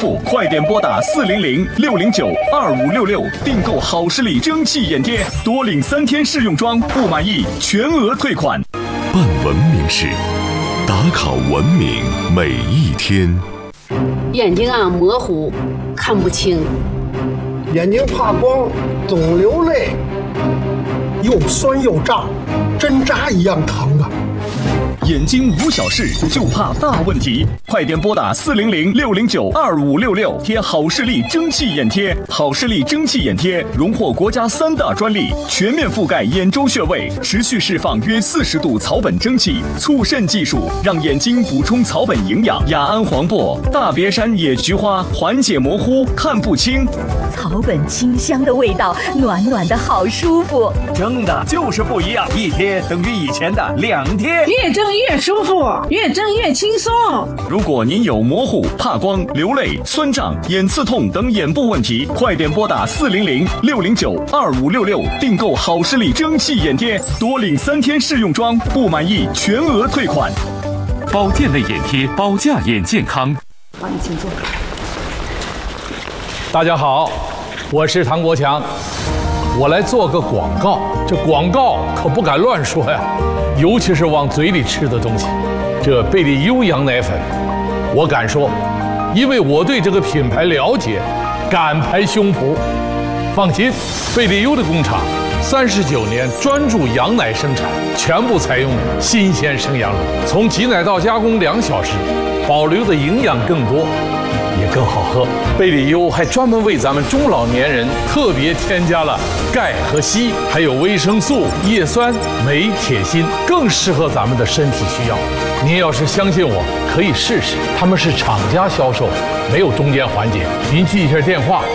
付，快点拨打400-609-2566订购好视力蒸汽眼贴，多领3天试用装，不满意全额退款。 办文明事，打卡文明每一天。 眼睛啊模糊，看不清； 眼睛怕光，总流泪，又酸又胀，针扎一样疼啊！ 眼睛无小事，就怕大问题。快点拨打400-609-2566贴好视力蒸汽眼贴。好视力蒸汽眼贴荣获国家3大专利，全面覆盖眼周穴位，持续释放约40度草本蒸汽，促渗技术让眼睛补充草本营养。雅安黄柏、大别山野菊花缓解模糊，看不清。 草本清香的味道，暖暖的好舒服。 蒸的就是不一样，一贴等于以前的2贴。 越蒸越舒服，越蒸越轻松。 如果您有模糊、怕光、流泪、酸胀、眼刺痛等眼部问题，快点拨打400-609-2566订购好视力蒸汽眼贴，多领3天试用装，不满意全额退款。 保健类眼贴，保驾眼健康。 好，你请坐。 大家好，我是唐国强，我来做个广告。这广告可不敢乱说呀，尤其是往嘴里吃的东西。这贝利优羊奶粉，我敢说，因为我对这个品牌了解，敢拍胸脯。放心，贝利优的工厂39年专注羊奶生产，全部采用新鲜生羊乳，从挤奶到加工2小时，保留的营养更多，也更好喝。贝利优还专门为咱们中老年人特别添加了钙和硒，还有维生素、叶酸、镁、铁、锌，更适合咱们的身体需要。您要是相信我，可以试试。他们是厂家销售，没有中间环节。您记一下电话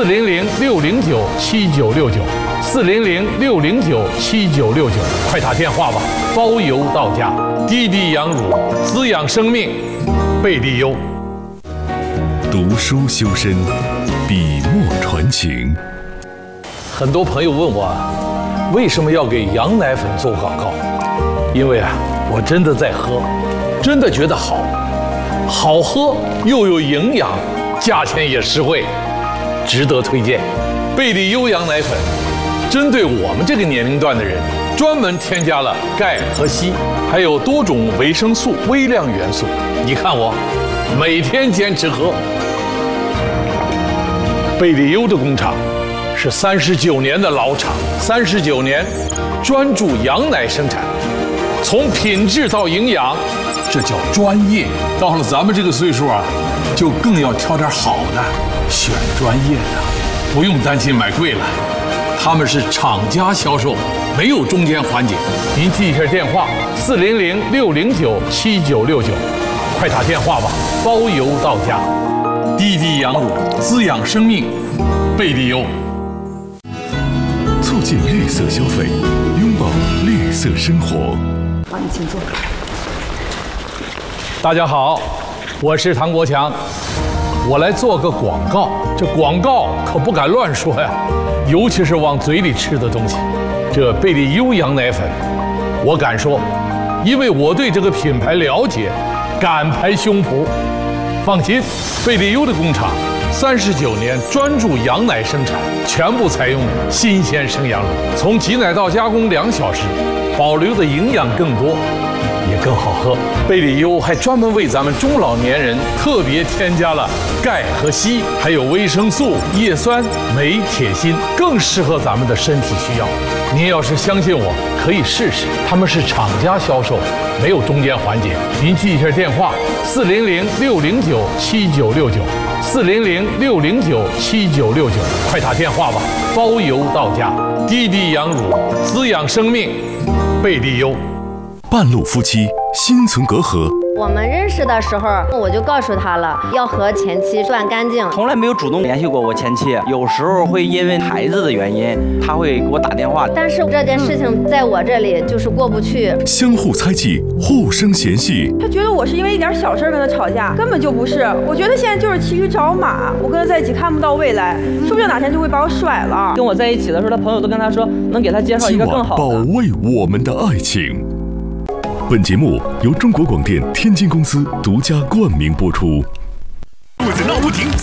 ：400-609-7969，400-609-7969，快打电话吧，包邮到家。滴滴羊乳，滋养生命，贝利优。 读书修身，笔墨传情。 很多朋友问我，为什么要给羊奶粉做广告？因为我真的在喝，真的觉得好喝又有营养，价钱也实惠，值得推荐。贝利优羊奶粉针对我们这个年龄段的人，专门添加了钙和硒，还有多种维生素、微量元素。你看我每天坚持喝。贝利优的工厂是39年的老厂，39年专注羊奶生产，从品质到营养，这叫专业。到了咱们这个岁数就更要挑点好的，选专业的，不用担心买贵了。他们是厂家销售，没有中间环节。您记一下电话：400-609-7969，快打电话吧，包邮到家。滴滴羊乳，滋养生命，贝利优。 促进绿色消费，拥抱绿色生活。 好，你请坐。 大家好，我是唐国强，我来做个广告。这广告可不敢乱说呀，尤其是往嘴里吃的东西。这贝利优羊奶粉，我敢说，因为我对这个品牌了解，敢拍胸脯。放心，贝利优的工厂39年专注羊奶生产，全部采用新鲜生羊乳，从挤奶到加工2小时，保留的营养更多，也更好喝。贝利优还专门为咱们中老年人特别添加了钙和硒，还有维生素、叶酸、镁、铁、锌，更适合咱们的身体需要。您要是相信我，可以试试。他们是厂家销售，没有中间环节。您记一下电话：400-609-7969，400-609-7969，快打电话吧，包邮到家。滴滴羊乳，滋养生命，贝利优。 半路夫妻心存隔阂， 我们认识的时候，我就告诉他了，要和前妻断干净。 从来没有主动联系过我前妻，有时候会因为孩子的原因，他会给我打电话。 但是这件事情在我这里就是过不去， 相互猜忌，互生嫌隙。 他觉得我是因为一点小事跟他吵架，根本就不是。我觉得现在就是骑驴找马，我跟他在一起看不到未来，说不定哪天就会把我甩了。 跟我在一起的时候，他朋友都跟他说，能给他介绍一个更好的。 保卫我们的爱情。本节目由中国广电天津公司独家冠名播出。肚子闹不停，